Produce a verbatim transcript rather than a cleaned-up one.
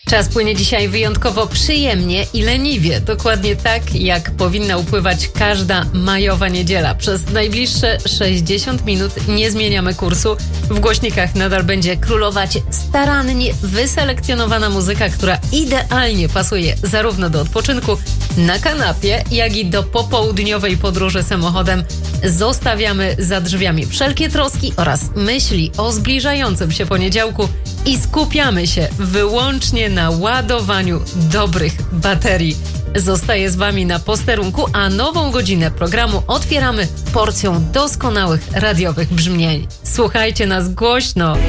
Czas płynie dzisiaj wyjątkowo przyjemnie i leniwie. Dokładnie tak, jak powinna upływać każda majowa niedziela. Przez najbliższe sześćdziesiąt minut nie zmieniamy kursu. W głośnikach nadal będzie królować starannie wyselekcjonowana muzyka, która idealnie pasuje zarówno do odpoczynku na kanapie, jak i do popołudniowej podróży samochodem. Zostawiamy za drzwiami wszelkie troski oraz myśli o zbliżającym się poniedziałku i skupiamy się wyłącznie na ładowaniu dobrych baterii. Zostaję z Wami na posterunku, a nową godzinę programu otwieramy porcją doskonałych radiowych brzmień. Słuchajcie nas głośno.